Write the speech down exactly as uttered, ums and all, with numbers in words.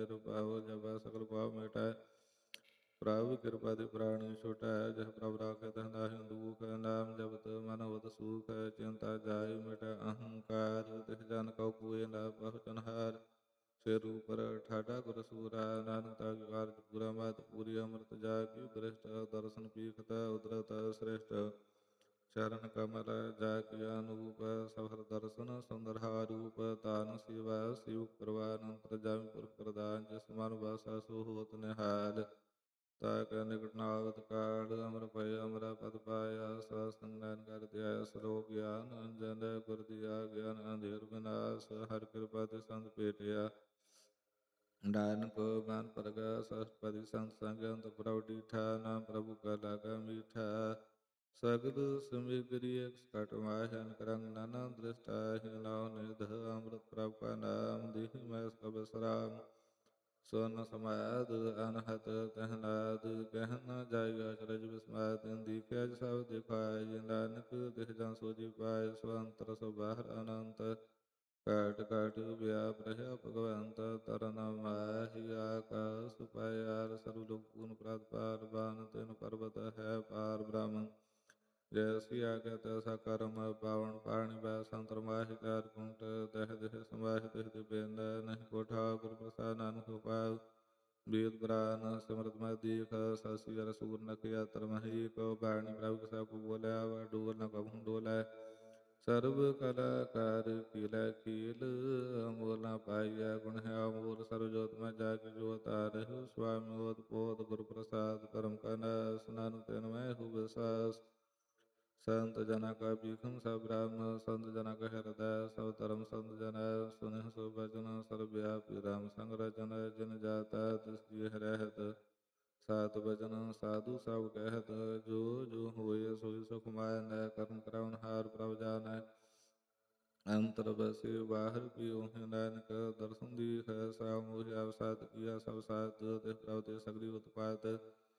ਨਿਰ ਪਾਵ ਜਪੈ ਸਕਲ ਪਾਪ ਮਿਟੈ ਪ੍ਰਭ ਕਿਰਪਾ ਦੀ ਪ੍ਰਾਣੀ ਛੁਟੈ ਜਿਸ ਪ੍ਰਭ ਰਾਖੈ ਤਿਸ ਨਾਹਿ ਦੁਖ ਨਾਮ ਜਪਤ ਮਨ ਹੋਤ ਸੂਖ ਚਿੰਤਾ ਜਾਇ ਮਿਟੈ ਅਹੰਕਾਰ ਤਿਸ ਜਨ ਕਉ ਕੋਇ ਨ ਪਹੁਚਨਹਾਰ ਸਿਰ ਉਪਰ ਠਾਡਾ ਗੁਰ ਸੂਰਾ ਨਾਨਕ ਤਾ ਕੀ ਕਾਰਜ ਪੂਰਾ ਮਤ ਪੂਰੀ ਅੰਮ੍ਰਿਤ ਜਾ ਕੀ ਦ੍ਰਿਸ਼ਟ ਦਰਸ਼ਨ ਪੀਖਤ ਉਦਰਤ ਸ੍ਰਿਸ਼ਟ ਚਰਨ ਕਮਲ ਜਾ ਕੀ ਅਨੂਪ ਸਫਲ ਦਰਸ਼ਨ ਸੁੰਦਰ ਹਾਰੂਪ ਤਾਨ ਸਿਵਾ ਸਿਵ ਪ੍ਰਵਾਨ ਅੰਤਰ ਜਾਮਿ ਪੁਰਖ ਪ੍ਰਦਾਨ ਜਿਸ ਮਨ ਵਾਸਾ ਸੋ ਹੋਤ ਨਿਹਾਲ ਤਾ ਕੈ ਨਿਕਟ ਨਾਵਤ ਕਾਲ ਅਮਰ ਭਇ ਅਮਰਾ ਪਦ ਪਾਇਆ ਸਾ ਸੰਗਨ ਕਰ ਦਿਆ ਸਲੋਕ ਗਿਆਨ ਅੰਜਨ ਗੁਰ ਦਿਆ ਗਿਆਨ ਅੰਧੇਰ ਵਿਨਾਸ਼ ਹਰਿ ਕਿਰਪਾ ਤੇ ਸੰਤ ਭੇਟਿਆ ਨਾਨਕ ਮਨ ਪ੍ਰਗਟ ਸਤਿਪਦੀ ਸੰਤ ਸੰਗ ਅੰਤ ਪ੍ਰਭ ਡੀਠਾ ਨਾਮ ਪ੍ਰਭੂ ਕਾ ਲਾਗਾ ਮੀਠਾ ਸਗਲ ਸਮਿਗਰੀ ਇੱਕ ਘਟ ਮਾਹਿ ਅਨਕ ਰੰਗ ਨਾਨਾ ਦ੍ਰਿਸ਼ਟਾ ਹੀ ਨਾਉ ਨਿਧ ਅੰਮ੍ਰਿਤ ਪ੍ਰਭ ਕਾ ਨਾਮ ਦੇਹ ਮੈਂ ਸਭ ਸਰਾਮ ਸੁਨ ਸਮਾਦ ਅਨਹਤ ਕਹਿਨਾਦ ਕਹਿ ਨ ਜਾਇ ਅਚਰਜ ਵਿਸਮਾਦ ਦੀਖਿਆ ਸਭ ਦਿਖਾਇ ਨਾਨਕ ਦਿਖ ਜਨ ਸੋਜੀ ਪਾਇ ਸਵੰਤਰ ਸੋ ਬਾਹਰ ਅਨੰਤ ਘਾਟ ਘਾਟ ਵਿਆਪ ਰਹਿਆ ਭਗਵੰਤ ਤਰਨ ਮਾਹਿ ਆਕਾਸ ਪਾਇਆਰ ਸਰਬ ਲੋਕ ਪੂਰਨ ਪ੍ਰਾਤ ਪਾਰ ਬਾਨ ਤਿਨ ਪਰਬਤ ਹੈ ਪਾਰ ਬ੍ਰਹਮ ਜੈਸੀ ਆਗਿਆ ਤੈਸਾ ਕਰਮ ਪਾਵਨ ਪਾਣੀ ਬੈ ਸੰਤਰ ਮਾਹਿ ਚਾਰ ਕੁੰਟ ਦਹ ਦਿਹ ਸਮਾਹਿ ਤਿਹ ਦਿ ਬਿੰਦ ਨਹੀਂ ਕੋ ਠਾਕੁਰ ਪ੍ਰਸਾਦ ਨਾਨਕ ਉਪਾਇ ਵੇਦ ਪੁਰਾਨ ਸਿਮਰਤ ਮਹਿ ਦੇਖ ਸਸੀ ਅਰ ਸੂਰ ਨਖ ਯਾਤਰ ਮਹੀ ਕੋ ਬਾਣੀ ਪ੍ਰਭ ਕਸਾ ਕੋ ਬੋਲਿਆ ਵਾ ਡੋਲ ਨ ਕਬਹੁ ਡੋਲੈ ਸਰਬ ਕਲਾ ਕਾਰ ਕੀਲੈ ਕੀਲ ਅਮੋਲ ਨ ਪਾਈਐ ਗੁਣ ਹੈ ਅਮੋਲ ਸਰਬ ਜੋਤ ਮੈਂ ਜਾ ਕੇ ਜੋਤ ਆ ਰਹਿ ਸੁਆਮੀ ਹੋਤ ਪੋਤ ਗੁਰ ਪ੍ਰਸਾਦ ਕਰਮ ਕਾ ਨਾਸ ਨਾਨਕ ਤਿਨ ਮੈਂ ਹੋ ਵਿਸਾਸ ਸੰਤ ਜਨਾ ਕਾ ਭੀਖਮ ਸਭ ਬ੍ਰਹਮ ਸੰਤ ਜਨਾ ਕਾ ਹਿਰਦੈ ਸਭ ਧਰਮ ਸੰਤ ਜਨ ਸੁਨਿ ਸੋ ਬਚਨ ਸਰਬ ਵਿਆਪੀ ਰਾਮ ਸੰਗ ਰਚਨ ਜਿਨ ਜਾਤਾ ਤਿਸ ਜੀ ਰਹਿਤ ਸਾਤ ਬਚਨ ਸਾਧੂ ਸਭ ਕਹਿਤ ਜੋ ਜੋ ਹੋਏ ਸੋਈ ਸੁਖ ਮਾਨੈ ਕਰਮ ਕਰਾਉਨ ਹਾਰ ਪ੍ਰਭ ਜਾਣੈ ਅੰਤਰ ਬਸੇ ਬਾਹਰ ਪੀਓ ਨਾਨਕ ਦਰਸ਼ਨ ਦੀਖ ਸਾ ਮੋਹਿ ਅਵਸਾਦ ਕੀਆ ਸਭ ਸਾਧ ਤਿਸ ਪ੍ਰਭ ਤੇ ਸਗਲੀ ਉਤਪਾਤ